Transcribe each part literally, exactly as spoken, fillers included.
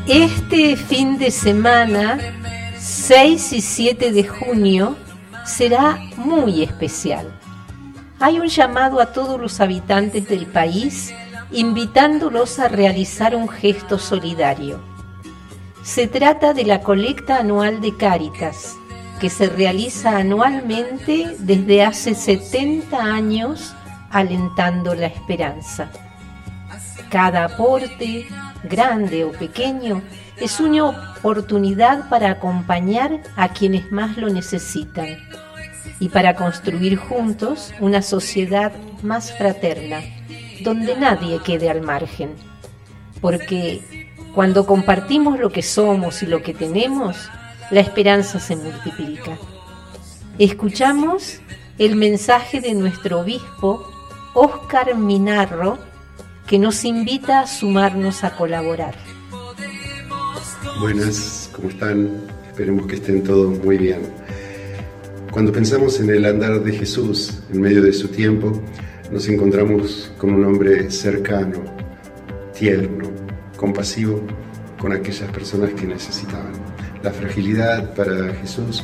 Este fin de semana, seis y siete de junio, será muy especial. Hay un llamado a todos los habitantes del país, invitándolos a realizar un gesto solidario. Se trata de la colecta anual de Cáritas, que se realiza anualmente desde hace setenta años, alentando la esperanza. Cada aporte, grande o pequeño, es una oportunidad para acompañar a quienes más lo necesitan y para construir juntos una sociedad más fraterna, donde nadie quede al margen. Porque cuando compartimos lo que somos y lo que tenemos, la esperanza se multiplica. Escuchamos el mensaje de nuestro obispo, Óscar Minarro, que nos invita a sumarnos a colaborar. Buenas, ¿cómo están? Esperemos que estén todos muy bien. Cuando pensamos en el andar de Jesús en medio de su tiempo, nos encontramos con un hombre cercano, tierno, compasivo con aquellas personas que necesitaban. La fragilidad para Jesús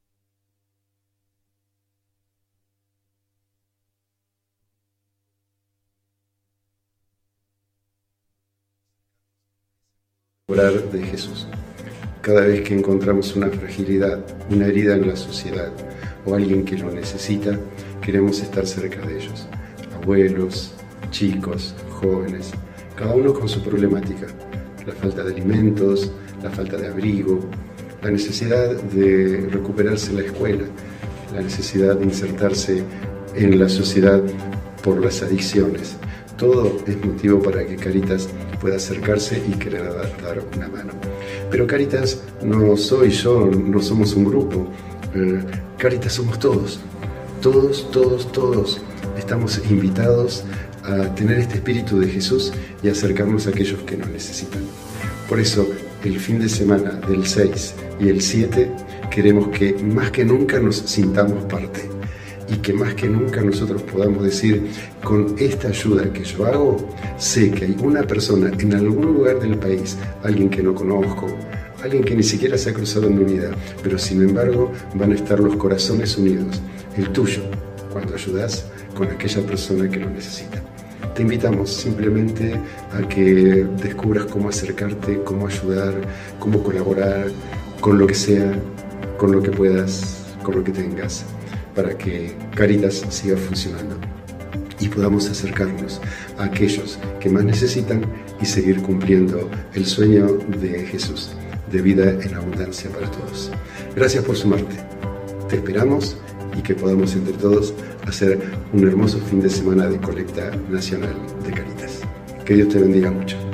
de Jesús. Cada vez que encontramos una fragilidad, una herida en la sociedad o alguien que lo necesita, queremos estar cerca de ellos. Abuelos, chicos, jóvenes, cada uno con su problemática. La falta de alimentos, la falta de abrigo, la necesidad de recuperarse en la escuela, la necesidad de insertarse en la sociedad por las adicciones. Todo es motivo para que Cáritas pueda acercarse y querer dar una mano. Pero Cáritas no soy yo, no somos un grupo. Eh, Cáritas somos todos. Todos, todos, todos. Estamos invitados a tener este espíritu de Jesús y acercarnos a aquellos que nos necesitan. Por eso, el fin de semana del seis y el siete, queremos que más que nunca nos sintamos parte. Y que más que nunca nosotros podamos decir, con esta ayuda que yo hago, sé que hay una persona en algún lugar del país, alguien que no conozco, alguien que ni siquiera se ha cruzado en mi vida, pero sin embargo van a estar los corazones unidos, el tuyo, cuando ayudas con aquella persona que lo necesita. Te invitamos simplemente a que descubras cómo acercarte, cómo ayudar, cómo colaborar, con lo que sea, con lo que puedas, con lo que tengas, para que Cáritas siga funcionando y podamos acercarnos a aquellos que más necesitan y seguir cumpliendo el sueño de Jesús, de vida en abundancia para todos. Gracias por sumarte. Te esperamos y que podamos entre todos hacer un hermoso fin de semana de colecta nacional de Cáritas. Que Dios te bendiga mucho.